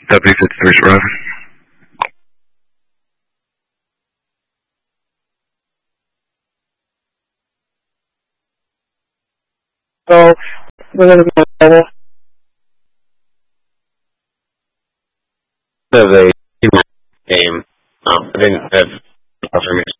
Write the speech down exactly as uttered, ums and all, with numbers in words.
W fifty-three survivor. So, we're going to go level. Of a game. Um, I didn't have confirmation